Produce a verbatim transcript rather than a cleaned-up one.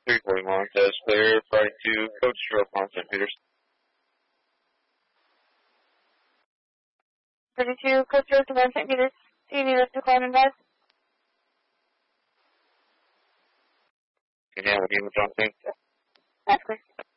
three forty Montez, clear, flight two, Coach Stroke on Saint Peters. thirty-two, Coach Stroke to Saint Peters. Do you need us to climb and guys? Can you have a game with John King? That's clear.